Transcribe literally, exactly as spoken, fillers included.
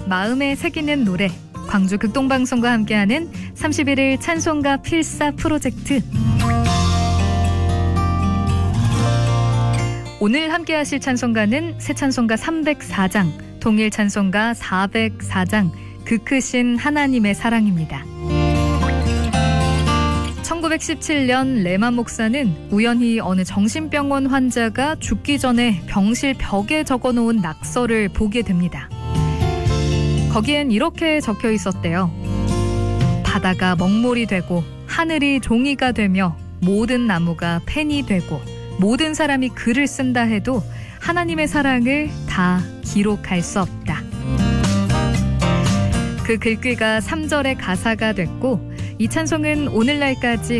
마음에 새기는 노래, 광주 극동방송과 함께하는 삼십일 일 찬송가 필사 프로젝트. 오늘 함께하실 찬송가는 새 찬송가 삼백사 장, 통일 찬송가 사백사 장, 그 크신 하나님의 사랑입니다. 천구백십칠 년 레만 목사는 우연히 어느 정신병원 환자가 죽기 전에 병실 벽에 적어놓은 낙서를 보게 됩니다. 거기엔 이렇게 적혀 있었대요. 바다가 먹물이 되고 하늘이 종이가 되며 모든 나무가 펜이 되고 모든 사람이 글을 쓴다 해도 하나님의 사랑을 다 기록할 수 없다. 그 글귀가 삼 절의 가사가 됐고 이 찬송은 오늘날까지